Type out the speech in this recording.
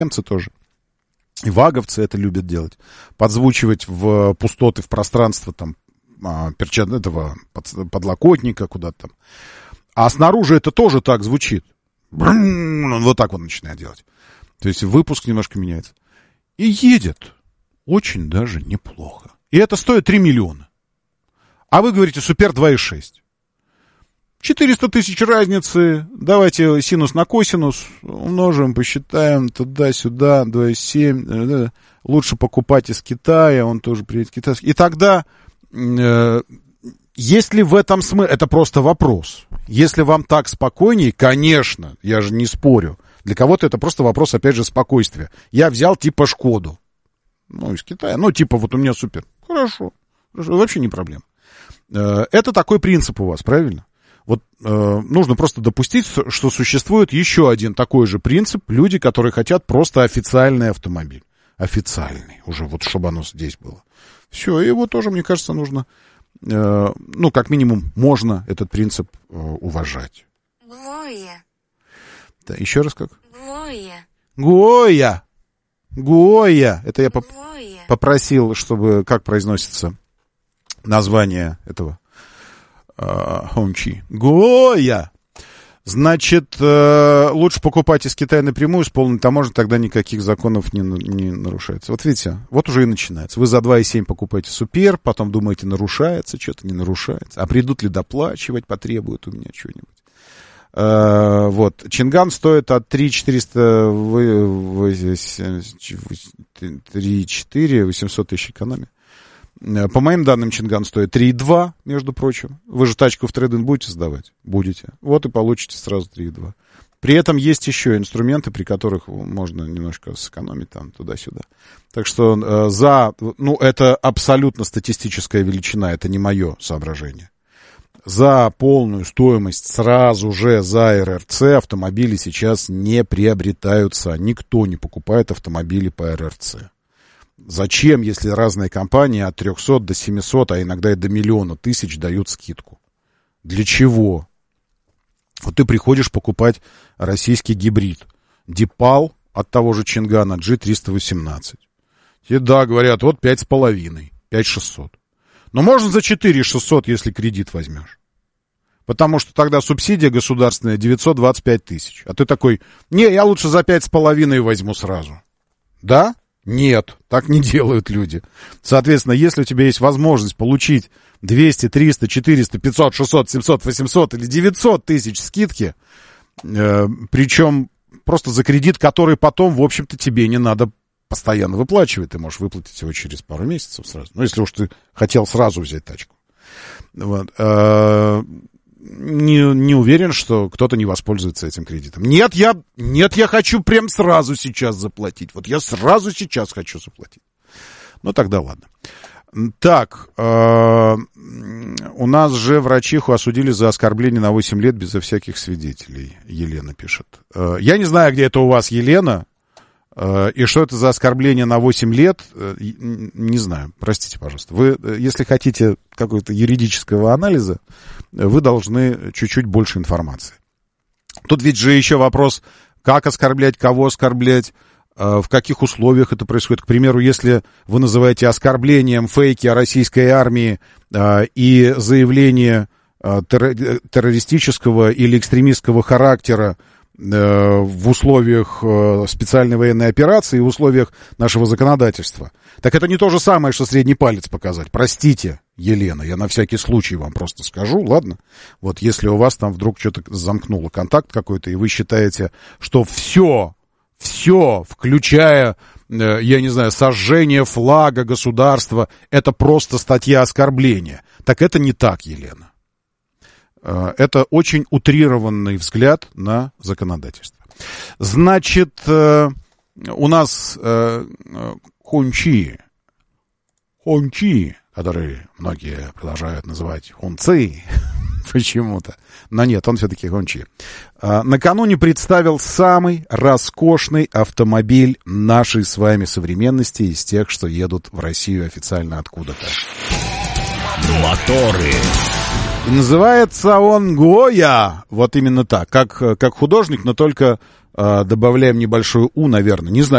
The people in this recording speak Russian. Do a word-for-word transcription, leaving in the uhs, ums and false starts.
немцы тоже. И ваговцы это любят делать. Подзвучивать в пустоты, в пространство там, перчат, этого подлокотника куда-то там. А снаружи это тоже так звучит. Он вот так вот начинает делать. То есть выпуск немножко меняется. И едет очень даже неплохо. И это стоит три миллиона. А вы говорите, супер два и шесть. четыреста тысяч разницы. Давайте синус на косинус умножим, посчитаем туда-сюда, два и семь. Лучше покупать из Китая, он тоже приедет китайский. И тогда, э, есть ли в этом смысл? Это просто вопрос. Если вам так спокойнее, конечно, я же не спорю. Для кого-то это просто вопрос, опять же, спокойствия. Я взял типа Шкоду. Ну, из Китая. Ну, типа вот у меня супер. Хорошо. Хорошо. Вообще не проблема. Э, это такой принцип у вас, правильно? Вот э, нужно просто допустить, что существует еще один такой же принцип. Люди, которые хотят просто официальный автомобиль. Официальный. Уже вот, чтобы оно здесь было. Все, и его тоже, мне кажется, нужно, э, ну, как минимум, можно этот принцип э, уважать. Гоя. Да, еще раз как? Гоя. Гоя. Гоя. Это я поп- Гоя. попросил, чтобы, как произносится название этого Хончи. Гоя. Значит, э, лучше покупать из Китая напрямую с полной таможней, тогда никаких законов не, не нарушается. Вот видите, вот уже и начинается. Вы за два и семь покупаете супер, потом думаете, нарушается, что-то не нарушается. А придут ли доплачивать, потребуют у меня что-нибудь. Э, вот. Чинган стоит от три четыреста, три четыре, восемьсот тысяч экономии. По моим данным, Чинган стоит три и два, между прочим. Вы же тачку в трейд-ин будете сдавать? Будете. Вот и получите сразу три и два. При этом есть еще инструменты, при которых можно немножко сэкономить там туда-сюда. Так что э, за... Ну, это абсолютно статистическая величина, это не мое соображение. За полную стоимость сразу же за эр эр цэ автомобили сейчас не приобретаются. Никто не покупает автомобили по эр эр цэ. Зачем, если разные компании от трехсот до семисот, а иногда и до миллиона тысяч дают скидку? Для чего? Вот ты приходишь покупать российский гибрид. Дипал от того же Чингана джи триста восемнадцать. Тебе, да, говорят, вот пять с половиной, пять шестьсот. Но можно за четыре шестьсот, если кредит возьмешь. Потому что тогда субсидия государственная девятьсот двадцать пять тысяч. А ты такой, не, я лучше за пять с половиной возьму сразу. Да? Нет, так не делают люди. Соответственно, если у тебя есть возможность получить двести, триста, четыреста, пятьсот, шестьсот, семьсот, восемьсот или девятьсот тысяч скидки, э, причем просто за кредит, который потом, в общем-то, тебе не надо постоянно выплачивать, ты можешь выплатить его через пару месяцев сразу. Ну, если уж ты хотел сразу взять тачку. Вот. Э, Не, не уверен, что кто-то не воспользуется этим кредитом. Нет, я, нет, я хочу прям сразу сейчас заплатить. Вот я сразу сейчас хочу заплатить. Ну, тогда ладно. Так, э, у нас же врачиху осудили за оскорбление на восемь лет безо всяких свидетелей. Елена пишет. Э, я не знаю, где это у вас, Елена. Э, и что это за оскорбление на восемь лет, э, не знаю. Простите, пожалуйста. Вы, если хотите какого-то юридического анализа, вы должны чуть-чуть больше информации. Тут ведь же еще вопрос, как оскорблять, кого оскорблять, в каких условиях это происходит. К примеру, если вы называете оскорблением фейки о российской армии и заявление террористического или экстремистского характера в условиях специальной военной операции и в условиях нашего законодательства, так это не то же самое, что средний палец показать. Простите, Елена, я на всякий случай вам просто скажу, ладно? Вот если у вас там вдруг что-то замкнуло, контакт какой-то, и вы считаете, что все, все, включая, я не знаю, сожжение флага государства, это просто статья оскорбления. Так это не так, Елена. Это очень утрированный взгляд на законодательство. Значит, у нас Хончи, Хончи, которые многие продолжают называть Хунци почему-то, но нет, он все-таки Хончи, накануне представил самый роскошный автомобиль нашей с вами современности из тех, что едут в Россию официально откуда-то. Моторы. И называется он Гоя. Вот именно так. Как, как художник, но только добавляем небольшое «у», наверное, не знаю.